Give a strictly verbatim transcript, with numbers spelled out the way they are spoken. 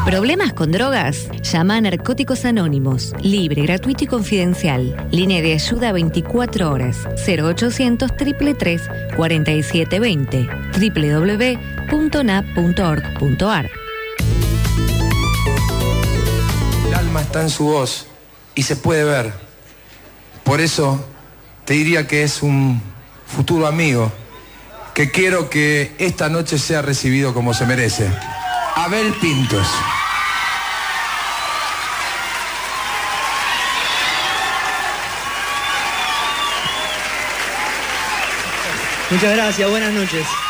¿Problemas con drogas? Llama a Narcóticos Anónimos. Libre, gratuito y confidencial. Línea de ayuda veinticuatro horas. cero ochocientos, tres tres tres, cuatro siete dos cero. doble u doble u doble u punto n a p punto org punto a r. El alma está en su voz y se puede ver. Por eso te diría que es un futuro amigo, que quiero que esta noche sea recibido como se merece. Abel Pintos. Muchas gracias, buenas noches.